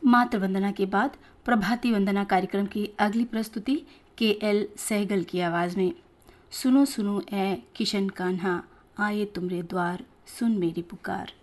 मातृ वंदना के बाद प्रभाती वंदना कार्यक्रम की अगली प्रस्तुति KL सहगल की आवाज़ में। सुनो सुनो ए किशन कान्हा, आए तुमरे द्वार, सुन मेरी पुकार।